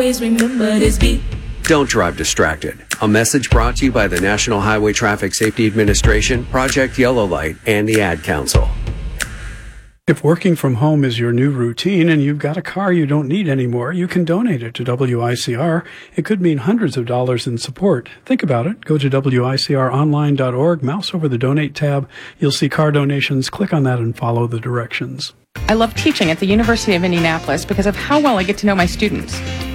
Always remember this beat. Don't drive distracted. A message brought to you by the National Highway Traffic Safety Administration, Project Yellow Light, and the Ad Council. If working from home is your new routine and you've got a car you don't need anymore, you can donate it to WICR. It could mean hundreds of dollars in support. Think about it. Go to WICRonline.org, mouse over the Donate tab. You'll see car donations. Click on that and follow the directions. I love teaching at the University of Indianapolis because of how well I get to know my students.